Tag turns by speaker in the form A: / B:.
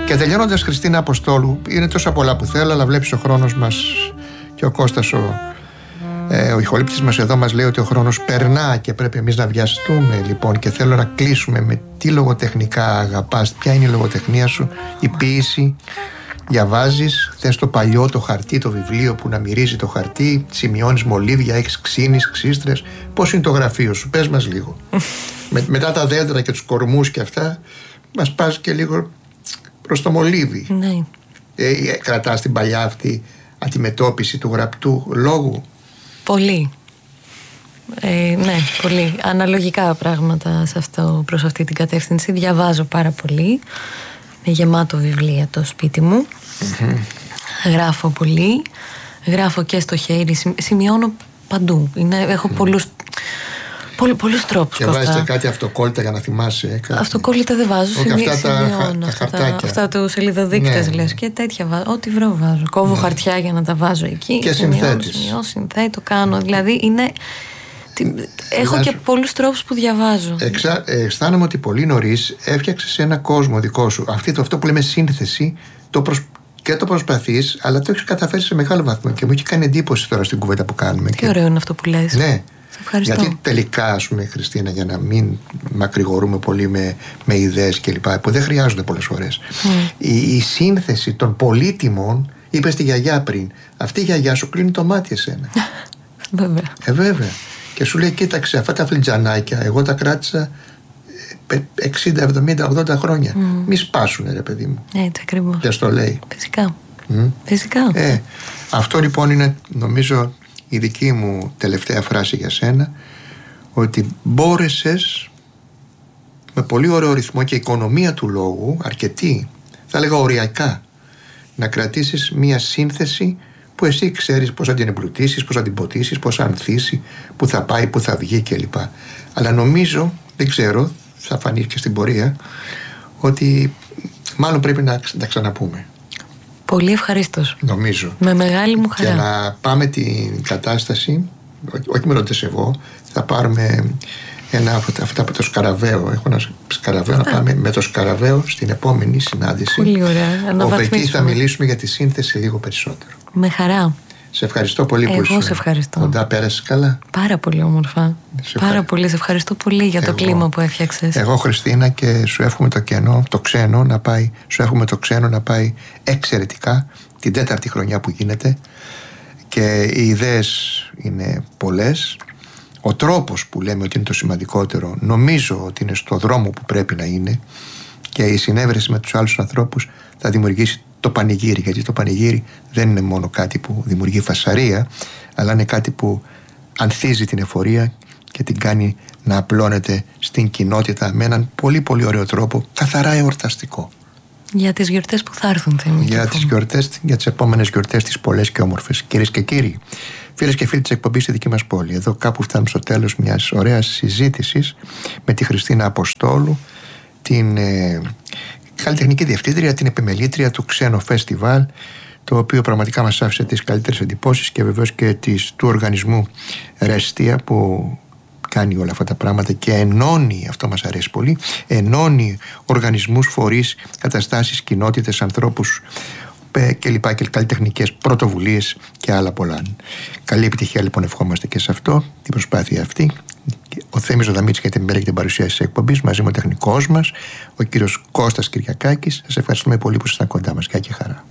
A: Και τελειώνοντας, Χριστίνα Αποστόλου, είναι τόσα πολλά που θέλω, αλλά βλέπεις ο χρόνος μας και ο Κώστας, ο ηχολήπτης μας εδώ μας λέει ότι ο χρόνος περνά και πρέπει εμείς να βιαστούμε, λοιπόν, και θέλω να κλείσουμε με τι λογοτεχνικά αγαπάς, ποια είναι η λογοτεχνία σου, η ποίηση. Διαβάζεις, θες το παλιό, το χαρτί, το βιβλίο που να μυρίζει το χαρτί, σημειώνεις μολύβια, έχεις ξύνεις, ξύστρες. Πώς είναι το γραφείο σου, πες μας λίγο. Μετά τα δέντρα και τους κορμούς και αυτά, μας πας και λίγο προς το μολύβι.
B: Ναι.
A: Κρατάς την παλιά αυτή αντιμετώπιση του γραπτού λόγου.
B: Πολύ. Ναι, πολύ. Αναλογικά πράγματα προς αυτή την κατεύθυνση. Διαβάζω πάρα πολύ. Είναι γεμάτο βιβλία το σπίτι μου. Γράφω πολύ. Γράφω και στο χέρι. Σημειώνω παντού. Έχω πολλούς τρόπους.
A: Και βάζεις και κάτι αυτοκόλλητα για να θυμάσαι.
B: Αυτοκόλλητα δεν βάζω.
A: Σημειώνω
B: τα
A: χαρτάκια.
B: Αυτά του σελιδοδείκτες,
A: Ναι.
B: λες, και τέτοια βάζω. Ό,τι βρω βάζω. Κόβω χαρτιά για να τα βάζω εκεί.
A: Και συνθέτεις.
B: Συνθέτω, κάνω. Δηλαδή είναι. Έχω και πολλούς τρόπους που διαβάζω.
A: Αισθάνομαι ότι πολύ νωρίς έφτιαξες ένα κόσμο δικό σου. Αυτό που λέμε σύνθεση, και το προσπαθείς, αλλά το έχεις καταφέρει σε μεγάλο βαθμό. Και μου έχει κάνει εντύπωση τώρα στην κουβέντα που κάνουμε.
B: Τι ωραίο είναι αυτό που λες.
A: Ναι.
B: Σε ευχαριστώ.
A: Γιατί τελικά, ας πούμε, Χριστίνα, για να μην μακρηγορούμε πολύ με ιδέες κλπ., που δεν χρειάζονται πολλές φορές, η σύνθεση των πολύτιμων, είπες τη γιαγιά πριν, αυτή η γιαγιά σου κλείνει το μάτι εσένα.
B: Βέβαια.
A: Βέβαια. Και σου λέει, κοίταξε, αυτά τα φλιτζανάκια εγώ τα κράτησα 60, 70, 80 χρόνια. Μη σπάσουνε, ρε παιδί μου.
B: Έτσι ακριβώς.
A: Και στο λέει.
B: Φυσικά.
A: Αυτό λοιπόν είναι, νομίζω, η δική μου τελευταία φράση για σένα, ότι μπόρεσες με πολύ ωραίο ρυθμό και οικονομία του λόγου, αρκετή, θα έλεγα οριακά, να κρατήσεις μία σύνθεση που εσύ ξέρεις πώς θα την εμπλουτίσεις, πώς θα την ποτίσεις, πώς θα ανθίσει, που θα πάει, που θα βγει κλπ. Αλλά νομίζω, δεν ξέρω, θα φανεί και στην πορεία, ότι μάλλον πρέπει να τα ξαναπούμε.
B: Πολύ ευχαρίστως.
A: Νομίζω.
B: Με μεγάλη μου χαρά.
A: Και να πάμε την κατάσταση, όχι με ρωτές εγώ, θα πάρουμε αυτά από το Σκαραβαίο. Έχω ένα Σκαραβαίο, να πάμε με το Σκαραβαίο στην επόμενη συνάντηση.
B: Πολύ ωραία.
A: Όπου εκεί θα μιλήσουμε για τη σύνθεση λίγο περισσότερο.
B: Με χαρά.
A: Σε ευχαριστώ πολύ που ήσουν.
B: Εγώ σε ευχαριστώ.
A: Κοντά πέρασες καλά.
B: Πάρα πολύ όμορφα. Πάρα πολύ. Σε ευχαριστώ πολύ για το κλίμα που έφτιαξες.
A: Εγώ, Χριστίνα, και σου εύχομαι το ξένο να πάει εξαιρετικά την 4η χρονιά που γίνεται, και οι ιδέες είναι πολλές. Ο τρόπος που λέμε ότι είναι το σημαντικότερο, νομίζω ότι είναι στο δρόμο που πρέπει να είναι, και η συνέβρεση με τους άλλους ανθρώπους θα δημιουργήσει το πανηγύρι, γιατί το πανηγύρι δεν είναι μόνο κάτι που δημιουργεί φασαρία, αλλά είναι κάτι που ανθίζει την εφορία και την κάνει να απλώνεται στην κοινότητα με έναν πολύ πολύ ωραίο τρόπο, καθαρά εορταστικό.
B: Για τις γιορτές που θα έρθουν,
A: για τις επόμενες γιορτές, τις πολλές και όμορφες. Κυρίες και κύριοι, φίλες και φίλοι της εκπομπής στη δική μας πόλη, εδώ κάπου φτάνουμε στο τέλος μιας ωραίας συζήτησης με τη Χριστίνα Αποστόλου, την καλλιτεχνική διευθύντρια, την επιμελήτρια του Ξένο Φεστιβάλ, το οποίο πραγματικά μας άφησε τις καλύτερες εντυπώσεις, και βεβαίως και του οργανισμού Ρεστία, που κάνει όλα αυτά τα πράγματα και ενώνει, αυτό μας αρέσει πολύ, ενώνει οργανισμούς, φορείς, καταστάσεις, κοινότητες, ανθρώπους και λοιπά, και καλλιτεχνικές πρωτοβουλίες και άλλα πολλά. Καλή επιτυχία λοιπόν ευχόμαστε και σε αυτό, την προσπάθεια αυτή. Ο Θέμης Δαμίτης για την μέρα και την παρουσίαση της εκπομπής, μαζί με ο τεχνικός μας, ο κύριος Κώστας Κυριακάκης. Σας ευχαριστούμε πολύ που ήσασταν κοντά μας. Γεια και χαρά.